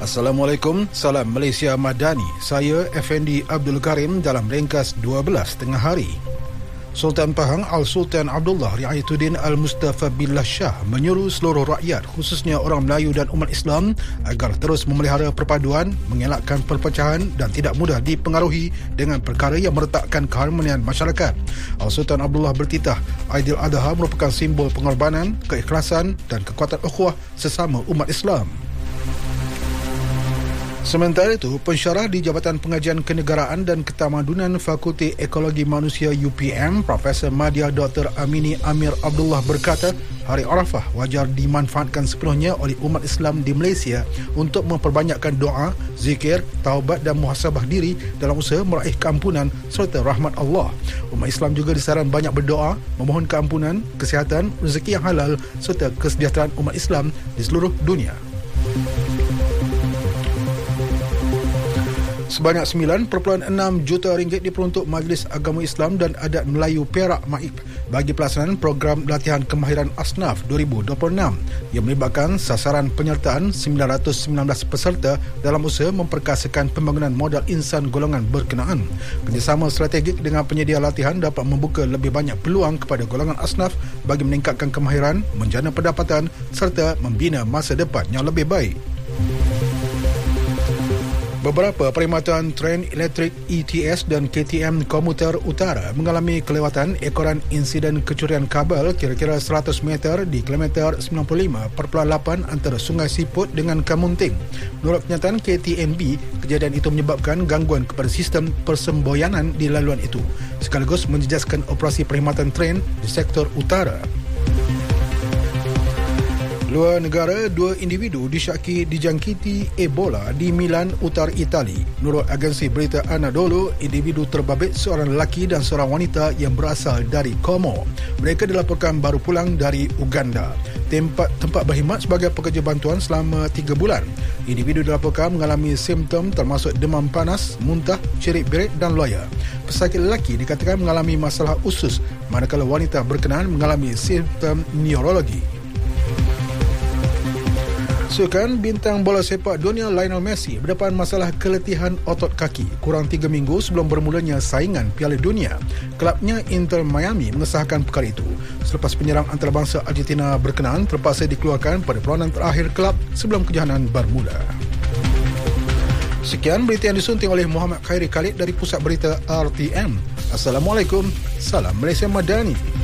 Assalamualaikum, salam Malaysia Madani. Saya Effendi Abdul Karim dalam ringkas 12 tengah hari. Sultan Pahang Al-Sultan Abdullah Riayatuddin Al-Mustafa Billah Shah menyuruh seluruh rakyat, khususnya orang Melayu dan umat Islam, agar terus memelihara perpaduan, mengelakkan perpecahan dan tidak mudah dipengaruhi dengan perkara yang meretakkan keharmonian masyarakat. Al-Sultan Abdullah bertitah, Aidiladha merupakan simbol pengorbanan, keikhlasan dan kekuatan ukhuwah sesama umat Islam. Sementara itu, pensyarah di Jabatan Pengajian Kenegaraan dan Ketamadunan Fakulti Ekologi Manusia UPM, Profesor Madya Dr. Amini Amir Abdullah berkata, Hari Arafah wajar dimanfaatkan sepenuhnya oleh umat Islam di Malaysia untuk memperbanyakkan doa, zikir, taubat dan muhasabah diri dalam usaha meraih keampunan serta rahmat Allah. Umat Islam juga disaran banyak berdoa, memohon keampunan, kesihatan, rezeki yang halal serta kesejahteraan umat Islam di seluruh dunia. Sebanyak 9.6 juta ringgit diperuntuk Majlis Agama Islam dan Adat Melayu Perak MAIP bagi pelaksanaan program latihan kemahiran Asnaf 2026 yang melibatkan sasaran penyertaan 919 peserta dalam usaha memperkasakan pembangunan modal insan golongan berkenaan. Kerjasama strategik dengan penyedia latihan dapat membuka lebih banyak peluang kepada golongan Asnaf bagi meningkatkan kemahiran, menjana pendapatan serta membina masa depan yang lebih baik. Beberapa perkhidmatan tren elektrik ETS dan KTM Komuter Utara mengalami kelewatan ekoran insiden kecurian kabel kira-kira 100 meter di kilometer 95.8 antara Sungai Siput dengan Kamunting. Menurut kenyataan KTNB, kejadian itu menyebabkan gangguan kepada sistem persemboyanan di laluan itu, sekaligus menjejaskan operasi perkhidmatan tren di sektor utara. Luar negara, 2 individu disyaki dijangkiti Ebola di Milan, utara Itali. Menurut agensi berita Anadolu, individu terbabit seorang lelaki dan seorang wanita yang berasal dari Komor. Mereka dilaporkan baru pulang dari Uganda. Tempat berkhidmat sebagai pekerja bantuan selama 3 bulan. Individu dilaporkan mengalami simptom termasuk demam panas, muntah, cerit-berit dan loya. Pesakit lelaki dikatakan mengalami masalah usus, manakala wanita berkenaan mengalami simptom neurologi. Sukan bintang bola sepak dunia Lionel Messi berdepan masalah keletihan otot kaki kurang 3 minggu sebelum bermulanya saingan Piala Dunia. Kelabnya Inter Miami mengesahkan perkara itu selepas penyerang antarabangsa Argentina berkenaan terpaksa dikeluarkan pada perlawanan terakhir kelab sebelum kejohanan bermula. Sekian berita yang disunting oleh Muhammad Khairi Khalid dari Pusat Berita RTM. Assalamualaikum, salam Malaysia Madani.